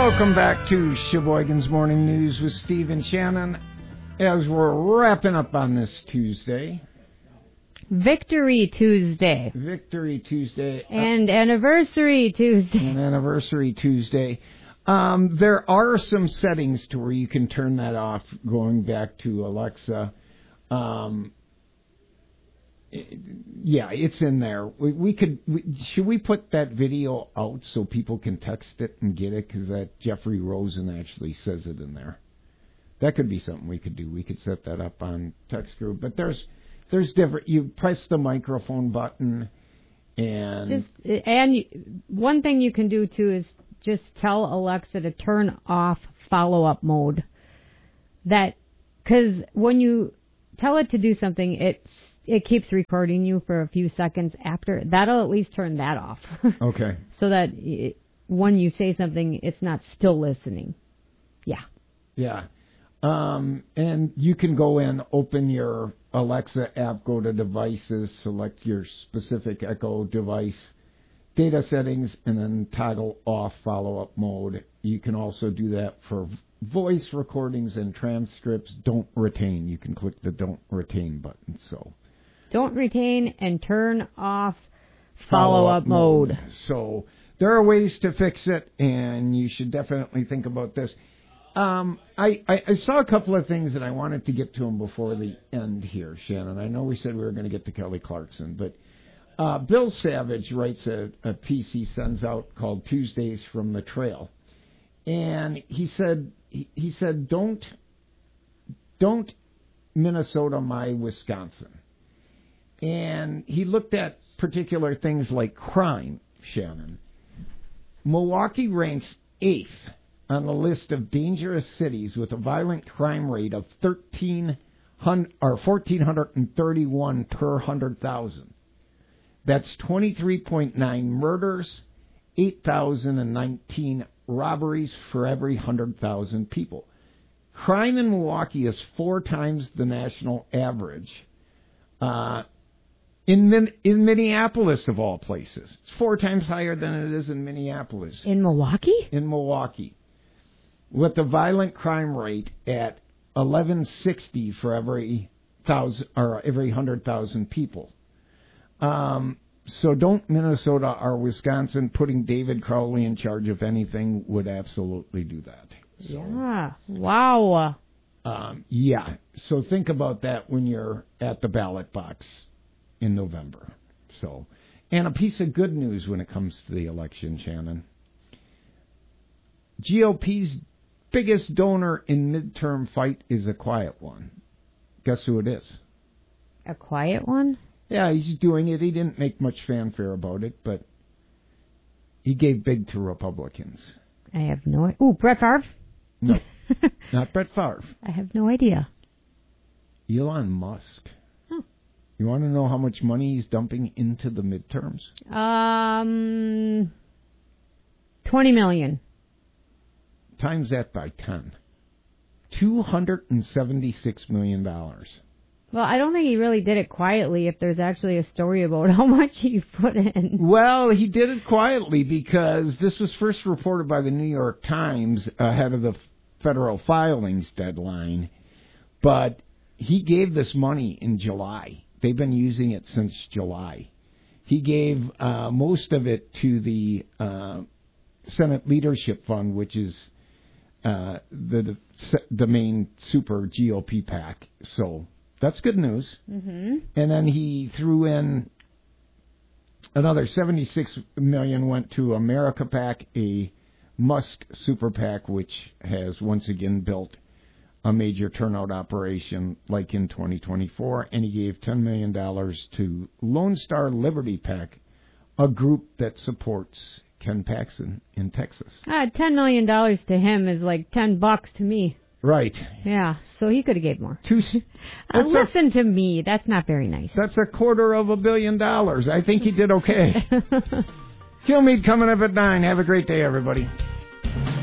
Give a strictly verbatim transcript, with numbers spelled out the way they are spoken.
Welcome back to Sheboygan's Morning News with Steve and Shannon. As we're wrapping up on this Tuesday. Victory Tuesday. Victory Tuesday. And uh, Anniversary Tuesday. And Anniversary Tuesday. Um, there are some settings to where you can turn that off going back to Alexa. Um, it, yeah, it's in there. We, we could. We, should we put that video out so people can text it and get it? Because that Jeffrey Rosen actually says it in there. That could be something we could do. We could set that up on text group. But there's there's different. You press the microphone button, and just and you, one thing you can do too is just tell Alexa to turn off follow-up mode. That because when you tell it to do something, it's it keeps recording you for a few seconds after. That'll at least turn that off. Okay. So that it, when you say something, it's not still listening. Yeah. Yeah. Um, and you can go in, open your Alexa app, go to devices, select your specific Echo device, data settings, and then toggle off follow-up mode. You can also do that for voice recordings and transcripts. Don't retain. You can click the don't retain button. So don't retain and turn off follow-up, follow-up mode. mode. So there are ways to fix it, and you should definitely think about this. Um, I, I, I saw a couple of things that I wanted to get to them before the end here, Shannon. I know we said we were going to get to Kelly Clarkson, but uh, Bill Savage writes a, a piece he sends out called Tuesdays from the Trail. And he said, he, he said, don't, don't Minnesota my Wisconsin. And he looked at particular things like crime, Shannon. Milwaukee ranks eighth on the list of dangerous cities with a violent crime rate of thirteen hundred or fourteen thirty-one per one hundred thousand. That's twenty-three point nine murders, eight thousand nineteen robberies for every one hundred thousand people. Crime in Milwaukee is four times the national average. Uh, in Min- in Minneapolis, of all places, it's four times higher than it is in Minneapolis. In Milwaukee? In Milwaukee, with the violent crime rate at eleven sixty for every thousand or every hundred thousand people. Um, so don't Minnesota or Wisconsin. Putting David Crowley in charge of anything would absolutely do that. So, yeah. Wow. Um, yeah. So think about that when you're at the ballot box in November. So, and a piece of good news when it comes to the election, Shannon. G O P's biggest donor in midterm fight is a quiet one. Guess who it is? A quiet one? Yeah, he's doing it. He didn't make much fanfare about it, but he gave big to Republicans. I have no idea. Ooh, Brett Favre? No, not Brett Favre. I have no idea. Elon Musk. Huh. You want to know how much money he's dumping into the midterms? Um, twenty million. Times that by ten. two hundred seventy-six million dollars. Well, I don't think he really did it quietly if there's actually a story about how much he put in. Well, he did it quietly because this was first reported by the New York Times ahead of the federal filings deadline. But he gave this money in July. They've been using it since July. He gave uh, most of it to the uh, Senate Leadership Fund, which is uh, the, the the main super G O P PAC. So that's good news. Mm-hmm. And then he threw in another seventy-six million dollars went to America PAC, a Musk super PAC, which has once again built a major turnout operation like in twenty twenty-four. And he gave ten million dollars to Lone Star Liberty PAC, a group that supports Ken Paxton in Texas. Uh, ten million dollars to him is like ten bucks to me. Right. Yeah, so he could have gave more. Two, uh, listen a, to me. That's not very nice. That's a quarter of a billion dollars. I think he did okay. Kilmeade coming up at nine. Have a great day, everybody.